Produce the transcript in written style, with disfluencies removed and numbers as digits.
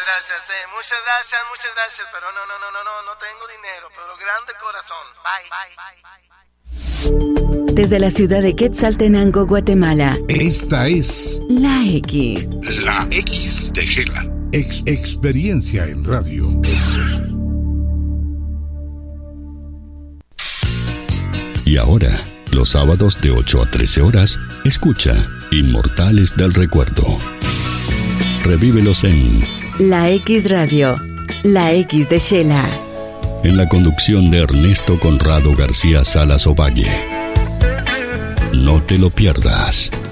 muchas gracias, pero no tengo dinero, pero grande corazón. Bye. Desde la ciudad de Quetzaltenango, Guatemala. Esta es La X. La X de Shela. Experiencia en radio. Y ahora, los sábados de 8 a 13 horas, escucha Inmortales del Recuerdo. Revívelos en La X Radio, La X de Shela. En la conducción de Ernesto Conrado García Salas Ovalle. No te lo pierdas.